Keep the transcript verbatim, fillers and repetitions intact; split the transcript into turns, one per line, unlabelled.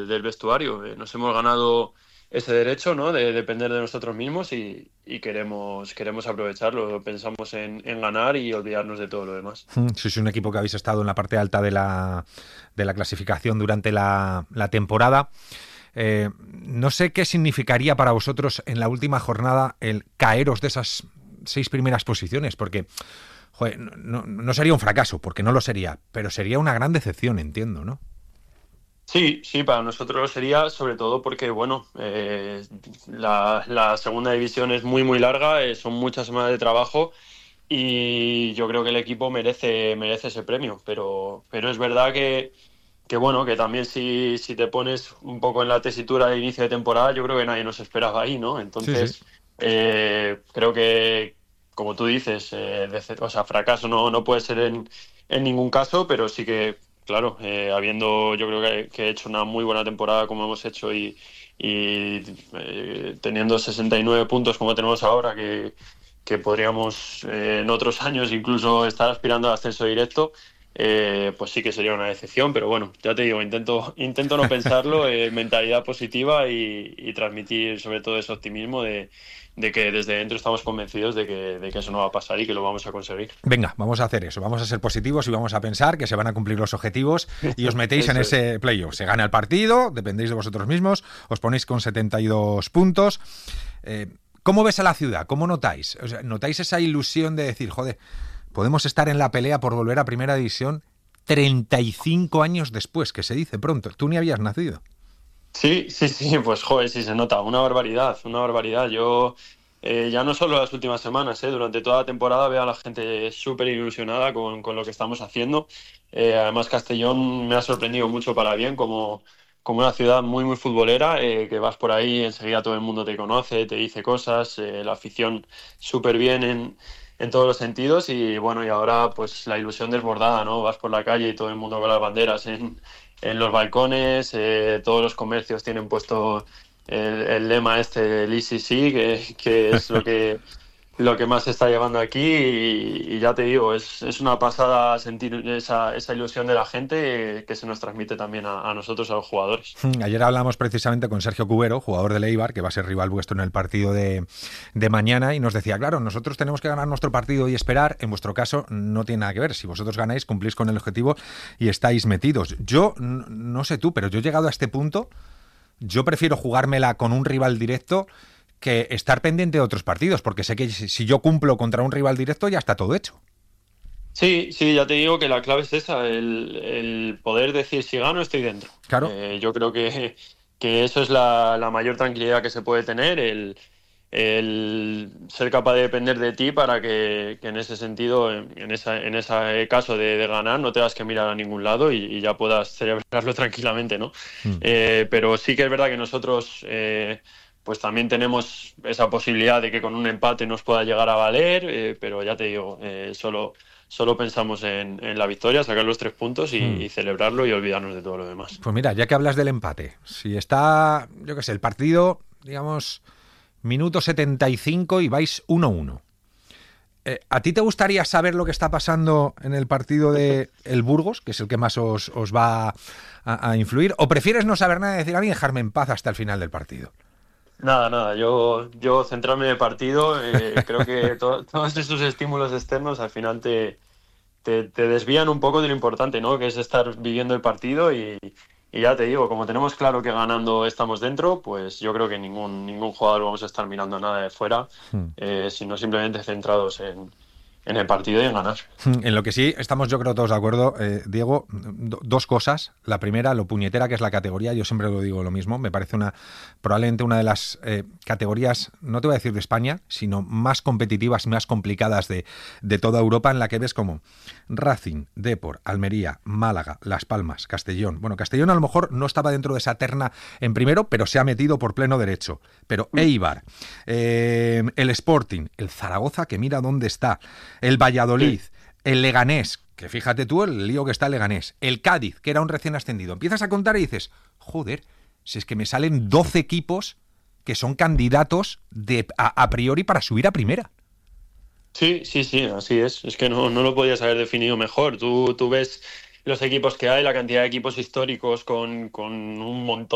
del vestuario. Eh, nos hemos ganado ese derecho, ¿no?, de depender de nosotros mismos y, y queremos, queremos aprovecharlo. Pensamos en, en ganar y olvidarnos de todo lo demás.
Sois un equipo que habéis estado en la parte alta de la, de la clasificación durante la, la temporada. Eh, no sé qué significaría para vosotros en la última jornada el caeros de esas seis primeras posiciones, porque joder, no, no sería un fracaso, porque no lo sería, pero sería una gran decepción, entiendo, ¿no?
Sí, sí, para nosotros lo sería, sobre todo porque, bueno, eh, la, la segunda división es muy, muy larga, eh, son muchas semanas de trabajo y yo creo que el equipo merece, merece ese premio, pero, pero es verdad que, que, bueno, que también si, si te pones un poco en la tesitura de inicio de temporada, yo creo que nadie nos esperaba ahí, ¿no?
Sí, sí.
Entonces, eh, creo que, como tú dices, eh, dece- o sea, fracaso no, no puede ser en, en ningún caso, pero sí que claro, eh, habiendo yo creo que, que he hecho una muy buena temporada como hemos hecho y, y eh, teniendo sesenta y nueve puntos como tenemos ahora, que, que podríamos eh, en otros años incluso estar aspirando al ascenso directo, eh, pues sí que sería una decepción, pero bueno, ya te digo, intento, intento no pensarlo, eh, mentalidad positiva y, y transmitir sobre todo ese optimismo de, de que desde dentro estamos convencidos de que, de que eso no va a pasar y que lo vamos a conseguir.
Venga, vamos a hacer eso, vamos a ser positivos y vamos a pensar que se van a cumplir los objetivos y os metéis en
Eso es.
ese playoff. Se gana el partido, dependéis de vosotros mismos, os ponéis con setenta y dos puntos. Eh, ¿Cómo ves a la ciudad? ¿Cómo notáis? O sea, ¿notáis esa ilusión de decir, joder, podemos estar en la pelea por volver a Primera División treinta y cinco años después, que se dice pronto? Tú ni habías nacido.
Sí, sí, sí, pues joder, sí se nota, una barbaridad, una barbaridad. Yo eh, ya no solo las últimas semanas, eh, durante toda la temporada veo a la gente súper ilusionada con, con lo que estamos haciendo. Eh, además Castellón me ha sorprendido mucho para bien como, como una ciudad muy, muy futbolera, eh, que vas por ahí, enseguida todo el mundo te conoce, te dice cosas, eh, la afición súper bien en, en todos los sentidos y bueno, y ahora pues la ilusión desbordada, ¿no? Vas por la calle y todo el mundo con las banderas en en los balcones, eh, todos los comercios tienen puesto el, el lema este del E C C, que, que es lo que lo que más se está llevando aquí y, y ya te digo, es, es una pasada sentir esa, esa ilusión de la gente eh, que se nos transmite también a, a nosotros, a los jugadores.
Ayer hablamos precisamente con Sergio Cubero, jugador del Eibar, que va a ser rival vuestro en el partido de, de mañana, y nos decía, claro, nosotros tenemos que ganar nuestro partido y esperar, en vuestro caso no tiene nada que ver, si vosotros ganáis, cumplís con el objetivo y estáis metidos. Yo, no sé tú, pero yo he llegado a este punto, yo prefiero jugármela con un rival directo que estar pendiente de otros partidos, porque sé que si yo cumplo contra un rival directo ya está todo hecho.
Sí, sí, ya te digo que la clave es esa, el, el poder decir si gano estoy dentro.
Claro.
Eh, yo creo que, que eso es la, la mayor tranquilidad que se puede tener, el, el ser capaz de depender de ti para que, que en ese sentido, en, en, esa, en ese caso de, de ganar, no tengas que mirar a ningún lado y, y ya puedas celebrarlo tranquilamente, ¿no?
Mm.
Eh, pero sí que es verdad que nosotros... Eh, pues también tenemos esa posibilidad de que con un empate nos pueda llegar a valer, eh, pero ya te digo, eh, solo, solo pensamos en, en la victoria, sacar los tres puntos y,
Mm.
y celebrarlo y olvidarnos de todo lo demás.
Pues mira, ya que hablas del empate, si está, yo qué sé, el partido, digamos, minuto setenta y cinco y vais uno uno. Eh, ¿A ti te gustaría saber lo que está pasando en el partido de el Burgos, que es el que más os, os va a, a influir? ¿O prefieres no saber nada y decir a mí dejarme en paz hasta el final del partido?
Nada, nada, yo, yo centrarme en el partido, eh, creo que to- todos estos estímulos externos al final te, te, te desvían un poco de lo importante, ¿no? Que es estar viviendo el partido y, y ya te digo, como tenemos claro que ganando estamos dentro, pues yo creo que ningún, ningún jugador vamos a estar mirando nada de fuera,
Hmm.
eh, sino simplemente centrados en, en el partido y en ganar.
En lo que sí estamos yo creo todos de acuerdo, eh, Diego, do, dos cosas. La primera, lo puñetera que es la categoría, yo siempre lo digo lo mismo, me parece una probablemente una de las eh, categorías, no te voy a decir de España, sino más competitivas y más complicadas de, de toda Europa, en la que ves como Racing, Depor, Almería, Málaga, Las Palmas, Castellón. Bueno, Castellón a lo mejor no estaba dentro de esa terna en primero, pero se ha metido por pleno derecho. Pero Eibar, eh, el Sporting, el Zaragoza, que mira dónde está, el Valladolid, sí. El Leganés, que fíjate tú el lío que está el Leganés, el Cádiz, que era un recién ascendido. Empiezas a contar y dices, joder, si es que me salen doce equipos que son candidatos de, a, a priori para subir a primera.
Sí, sí, sí, así es. Es que no, no lo podías haber definido mejor. Tú, tú ves los equipos que hay, la cantidad de equipos históricos con, con un montón